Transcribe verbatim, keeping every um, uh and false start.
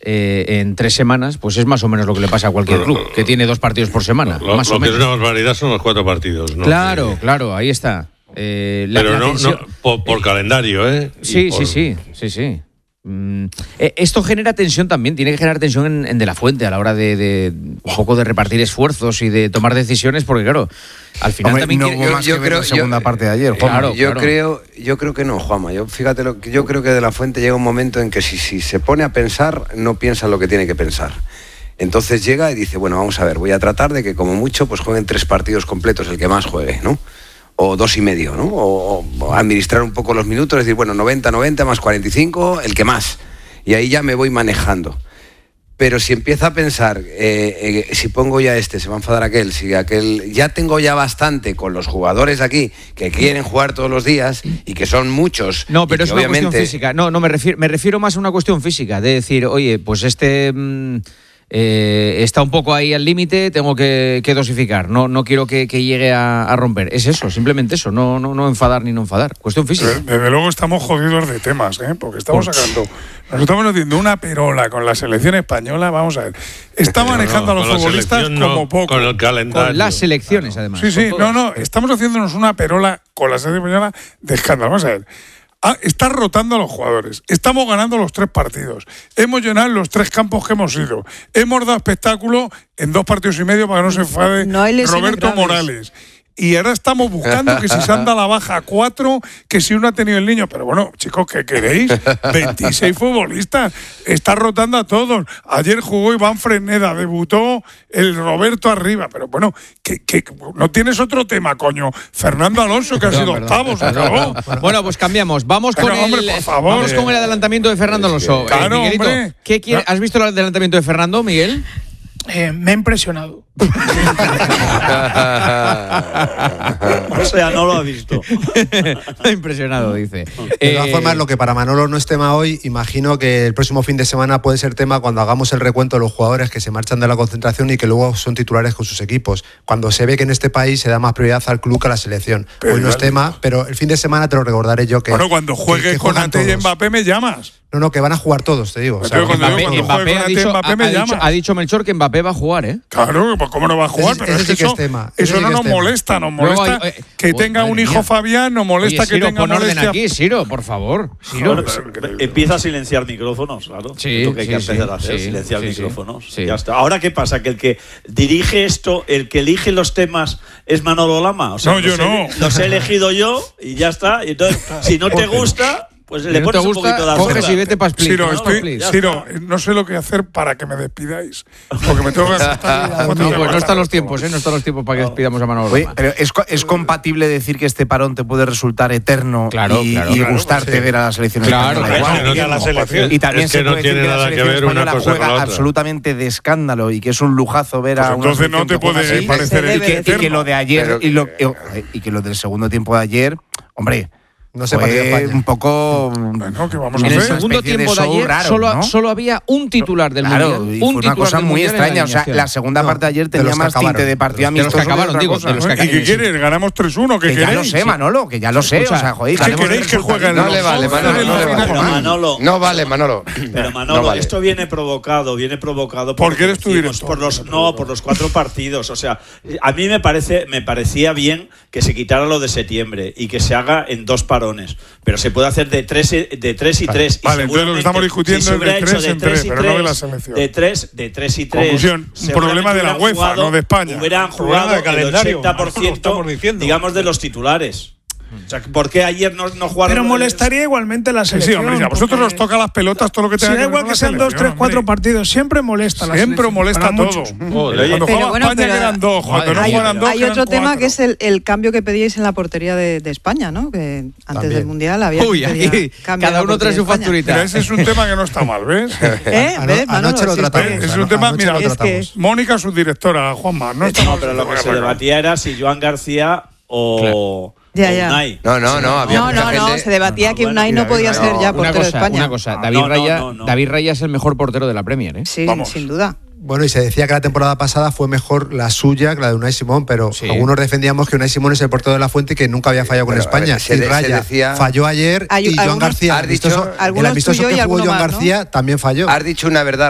eh, en tres semanas, pues es más o menos lo que le pasa a cualquier Pero, club, que tiene dos partidos por semana. Lo, más lo o que menos. es una barbaridad son los cuatro partidos, ¿no? Claro, Que, claro, ahí está. Eh, la, pero la no, tensión... no por, por calendario, ¿eh? Y Sí, por... sí, sí, sí, sí. Mm, eh, esto genera tensión también, tiene que generar tensión en, en De La Fuente a la hora de, de un poco de repartir esfuerzos y de tomar decisiones, porque claro, al final Hombre, también no quiere- hubo yo- más yo que ver creo- la segunda yo- parte de ayer, Juanma. Claro, yo claro. creo, yo creo que no, Juanma. Yo fíjate lo que yo creo que De La Fuente llega un momento en que si, si se pone a pensar, no piensa lo que tiene que pensar. Entonces llega y dice, bueno, vamos a ver, voy a tratar de que como mucho pues jueguen tres partidos completos, el que más juegue, ¿no? O dos y medio, ¿no? O, o administrar un poco los minutos, decir, bueno, noventa, noventa más cuarenta y cinco, el que más. Y ahí ya me voy manejando. Pero si empieza a pensar, eh, eh, si pongo ya este, se va a enfadar aquel, si aquel, ya tengo ya bastante con los jugadores aquí que quieren jugar todos los días y que son muchos. No, pero y es que una obviamente... cuestión física. No, no, me refiero, me refiero más a una cuestión física, de decir, oye, pues este mm, eh, está un poco ahí al límite, tengo que, que dosificar, no, no quiero que, que llegue a, a romper. Es eso, simplemente eso, no, no, no enfadar ni no enfadar. Cuestión física. Desde, desde luego estamos jodidos de temas, ¿eh? Porque estamos sacando, nos estamos haciendo una perola con la selección española, vamos a ver. Está manejando No, a los con la futbolistas selección como no, poco. con el calendario. Con las selecciones, además. Sí, sí, con no, todas. no, estamos haciéndonos una perola con la selección española de escándalo. Vamos a ver. Ah, está rotando a los jugadores. Estamos ganando los tres partidos. Hemos llenado los tres campos que hemos ido. Hemos dado espectáculo en dos partidos y medio para que no se enfade No hay lesiones Roberto graves. Morales. Y ahora estamos buscando que si se anda a la baja a cuatro, que si uno ha tenido el niño. Pero bueno, chicos, ¿qué queréis? veintiséis futbolistas. Está rotando a todos. Ayer jugó Iván Fresneda, debutó el Roberto arriba. Pero bueno, que, que no tienes otro tema, coño. Fernando Alonso, que ha sido octavo, se acabó. Bueno, pues cambiamos. Vamos Pero, con, hombre, el, por favor. vamos con el adelantamiento de Fernando Alonso. Claro, Eh, Miguelito, hombre. ¿qué quiere- ¿has visto el adelantamiento de Fernando, Miguel? Eh, me ha impresionado. O sea, no lo ha visto. Me ha impresionado, dice. De todas Eh, formas, lo que para Manolo no es tema hoy, imagino que el próximo fin de semana puede ser tema cuando hagamos el recuento de los jugadores que se marchan de la concentración y que luego son titulares con sus equipos. Cuando se ve que en este país se da más prioridad al club que a la selección. Pero hoy no es vale. tema, pero el fin de semana te lo recordaré yo que. Bueno, cuando que- juegues que con juegan Ante y todos. Mbappé me llamas. No, no, que van a jugar todos, te digo. O sea, Entonces, cuando Mbappé, cuando Mbappé juegue ha, con dicho, Mbappé ha- me ha dicho- llamas. ha dicho Melchor que Mbappé va a jugar, ¿eh? Claro, pues cómo no va a jugar, Ese- pero ese es que sí que eso, es tema, eso ese sí no que nos es tema. molesta, nos Luego molesta hay- eh, que oh, tenga madre un hijo mía. Fabián, nos molesta Oye, que Siro, tenga pon orden molestia. aquí, Siro, por favor. Siro. Joder, es increíble. Empieza a silenciar micrófonos, claro. Sí, es lo que hay que sí, empezar sí, a hacer, sí, silenciar sí, micrófonos. sí. Ya está. Ahora, ¿qué pasa? ¿Que el que dirige esto, el que elige los temas es Manolo Lama? O sea, No, yo los he- no. Los he elegido yo y ya está. Y entonces, si no te gusta, pues Si le no te pones un gusta, poquito de coges azúcar. y vete pa' Split. Siro, ¿no? estoy, Split. ya Siro, no sé lo que hacer para que me despidáis. Porque me tengo que asustar. No, pues no están los tiempos, ¿eh? No están los tiempos para que despidamos a Manolo Oye, Lama. pero es, co- es compatible decir que este parón te puede resultar eterno Claro, y, claro, y claro, gustarte sí. ver a la selección Claro, española claro. igual. Es que no- a la selección. Y también Es que se no puede tiene decir que nada la que selección ver una española cosa con la juega otra. absolutamente de escándalo y que es un lujazo ver Pues a una entonces no selección te que juega puede así. parecer Se y debe que, y decir. que lo de ayer Pero- y lo, y que lo del segundo tiempo de ayer, hombre, No sé para qué fue España. un poco. Bueno, ¿qué vamos a En el hacer? segundo especie de tiempo de show ayer raro, solo, ¿no? solo había un titular del Claro, Mundial. y Un fue una titular cosa del muy Mundial en la extraña. O sea, alineación. la segunda No, parte de ayer de tenía los que más tinte acabaron. de partido De los que amistoso. acabaron, otra digo, cosa, de los ¿no? que ¿Y qué quieres? ¿Ganamos tres uno? ¿Qué Que ya lo queréis? sé, Manolo, que ya lo sé. Escucha, o sea, joder, ¿qué ganemos queréis el que jueguen No los le vale, once Manolo, del no le final? vale. Pero Manolo, No vale, Manolo. Pero Manolo, No vale. esto viene provocado, viene provocado Porque lo que eres tu decimos, director. por los no, por los cuatro partidos. O sea, a mí me parece, me parecía bien que se quitara lo de septiembre y que se haga en dos parones, pero se puede hacer de tres, y- de tres y tres. Y Vale, entonces lo que estamos seguramente, discutiendo si se es de hubiera tres hecho en tres, y pero no de la selección. De tres, de tres y tres. Conclusión, un seguramente problema de la hubieran UEFA, jugado- no de España. Hubieran Problema jugado de calendario, el ochenta por Manolo, lo ciento, estamos diciendo. digamos, de los titulares. O sea, ¿por qué ayer no, no jugaron? Pero molestaría igualmente la Sí, selección. sí, hombre, si a vosotros porque os toca las pelotas todo lo que si tenga da que ver igual con que la sean dos, selección, tres, cuatro hombre. partidos, siempre molesta la Siempre selección, molesta para todo. muchos. Joder, Cuando Pero jugaba bueno, España pero- quedan dos, cuando no Hay, juegan dos hay quedan otro tema cuatro. que es el, el cambio que pedíais en la portería de, de España, ¿no? Que antes También. del Mundial había Uy, que pedir aquí cambio en cada la uno trae portería su de España. facturita. Mira, ese es un tema que no está mal, ¿ves? ¿Eh? Ano- ¿Ves, Manolo? anoche lo Si es que- tratamos. Es un tema, Anoche mira, lo es que- tratamos. Mónica, su directora, Juanma, no está No, mal. pero lo que se debatía era si Joan García o, Ya, o ya. Unai. No, no, no, había No, mucha no, no, gente- se debatía Ah, que bueno, Unai no mira, podía mira, ser ya Una portero de cosa, España. una cosa. No, David, no, no, Raya, no, no. David Raya es el mejor portero de la Premier, ¿eh? Sí, Vamos. sin duda. Bueno, y se decía que la temporada pasada fue mejor la suya que la de Unai Simón, pero Sí. algunos defendíamos que Unai Simón es el portero de la Fuente y que nunca había fallado con Pero, a ver, España. se y de- se Raya decía- falló ayer Hay- y Joan algunos- García, has el amistoso, dicho- el algunos amistoso tuyo y que jugó alguno Joan más, ¿no? García también falló. Has dicho una verdad,